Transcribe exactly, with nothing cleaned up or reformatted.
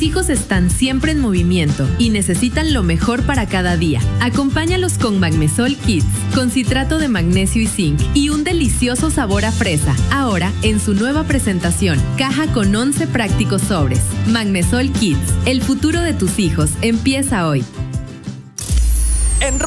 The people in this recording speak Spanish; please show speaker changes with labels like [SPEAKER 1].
[SPEAKER 1] hijos están siempre en movimiento y necesitan lo mejor para cada día. Acompáñalos con Magnesol Kids, con citrato de magnesio y zinc y un delicioso sabor a fresa. Ahora en su nueva presentación, caja con once prácticos sobres. Magnesol Kids, el futuro de tus hijos empieza hoy.
[SPEAKER 2] En